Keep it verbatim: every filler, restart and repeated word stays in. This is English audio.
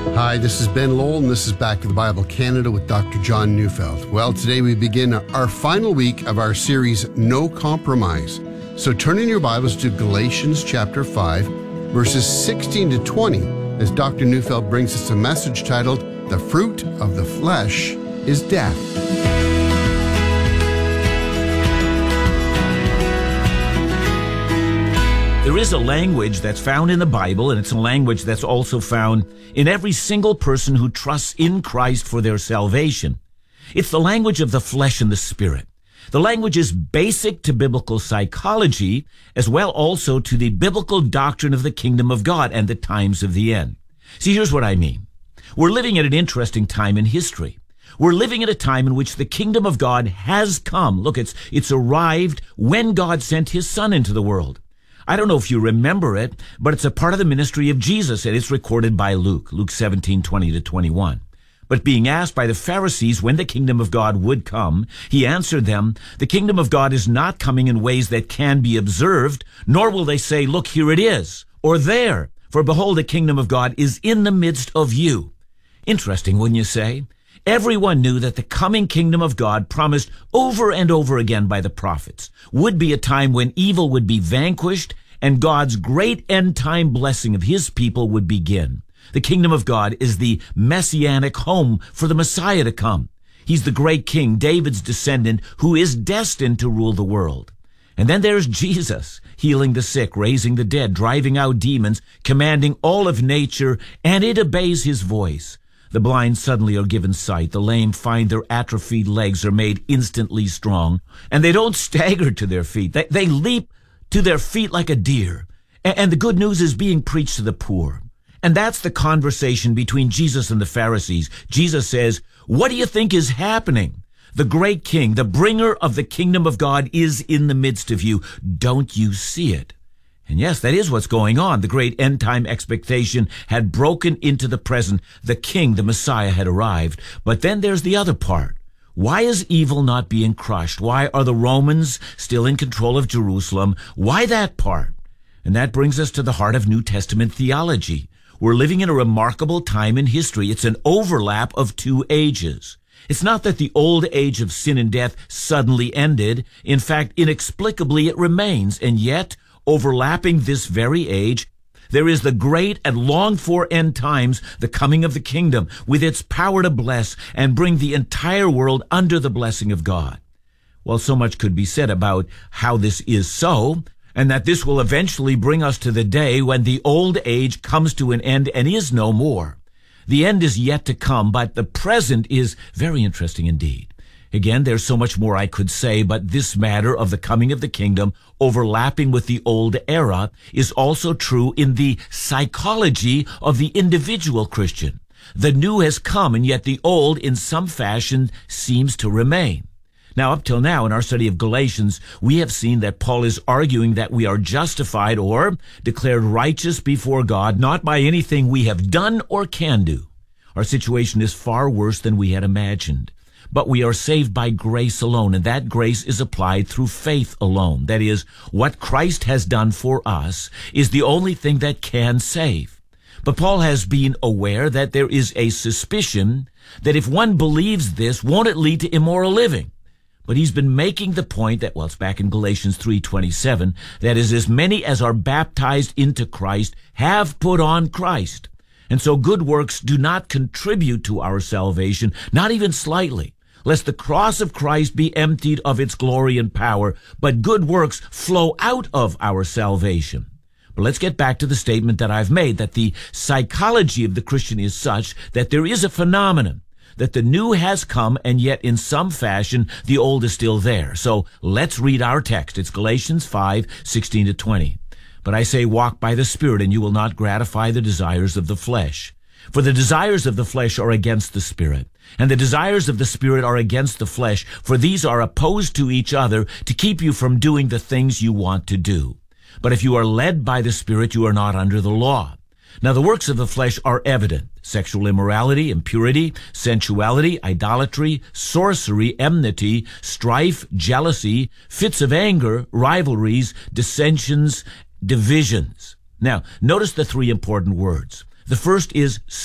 Hi, this is Ben Lowell, and this is Back to the Bible Canada with Doctor John Neufeld. Well, today we begin our final week of our series, No Compromise. So turn in your Bibles to Galatians chapter five, verses sixteen to twenty, as Doctor Neufeld brings us a message titled, The Fruit of the Flesh is Death. There is a language that's found in the Bible, and it's a language that's also found in every single person who trusts in Christ for their salvation. It's the language of the flesh and the spirit. The language is basic to biblical psychology, as well also to the biblical doctrine of the kingdom of God and the times of the end. See, here's what I mean. We're living at an interesting time in history. We're living at a time in which the kingdom of God has come. Look, it's, it's arrived when God sent his Son into the world. I don't know if you remember it, but it's a part of the ministry of Jesus, and it's recorded by Luke, Luke seventeen, twenty to twenty-one. But being asked by the Pharisees when the kingdom of God would come, he answered them, the kingdom of God is not coming in ways that can be observed, nor will they say, look, here it is, or there, for behold, the kingdom of God is in the midst of you. Interesting, wouldn't you say? Everyone knew that the coming kingdom of God, promised over and over again by the prophets, would be a time when evil would be vanquished and God's great end-time blessing of his people would begin. The kingdom of God is the messianic home for the Messiah to come. He's the great king, David's descendant, who is destined to rule the world. And then there's Jesus, healing the sick, raising the dead, driving out demons, commanding all of nature, and it obeys his voice. The blind suddenly are given sight. The lame find their atrophied legs are made instantly strong. And they don't stagger to their feet. They, they leap to their feet like a deer. And, and the good news is being preached to the poor. And that's the conversation between Jesus and the Pharisees. Jesus says, what do you think is happening? The great king, the bringer of the kingdom of God is in the midst of you. Don't you see it? And yes, that is what's going on. The great end-time expectation had broken into the present. The king, the Messiah, had arrived. But then there's the other part. Why is evil not being crushed? Why are the Romans still in control of Jerusalem? Why that part? And that brings us to the heart of New Testament theology. We're living in a remarkable time in history. It's an overlap of two ages. It's not that the old age of sin and death suddenly ended. In fact, inexplicably it remains. And yet, overlapping this very age, there is the great and longed-for end times, the coming of the kingdom, with its power to bless and bring the entire world under the blessing of God. Well, so much could be said about how this is so, and that this will eventually bring us to the day when the old age comes to an end and is no more. The end is yet to come, but the present is very interesting indeed. Again, there's so much more I could say, but this matter of the coming of the kingdom overlapping with the old era is also true in the psychology of the individual Christian. The new has come, and yet the old, in some fashion, seems to remain. Now, up till now, in our study of Galatians, we have seen that Paul is arguing that we are justified or declared righteous before God, not by anything we have done or can do. Our situation is far worse than we had imagined. But we are saved by grace alone, and that grace is applied through faith alone. That is, what Christ has done for us is the only thing that can save. But Paul has been aware that there is a suspicion that if one believes this, won't it lead to immoral living? But he's been making the point that, well, it's back in Galatians three twenty-seven, that is, as many as are baptized into Christ have put on Christ. And so good works do not contribute to our salvation, not even slightly, lest the cross of Christ be emptied of its glory and power, but good works flow out of our salvation. But let's get back to the statement that I've made, that the psychology of the Christian is such that there is a phenomenon, that the new has come, and yet in some fashion the old is still there. So let's read our text. It's Galatians five, sixteen to twenty. But I say, walk by the Spirit, and you will not gratify the desires of the flesh. For the desires of the flesh are against the Spirit, and the desires of the Spirit are against the flesh, for these are opposed to each other to keep you from doing the things you want to do. But if you are led by the Spirit, you are not under the law. Now the works of the flesh are evident: sexual immorality, impurity, sensuality, idolatry, sorcery, enmity, strife, jealousy, fits of anger, rivalries, dissensions, divisions. Now, notice the three important words. The first is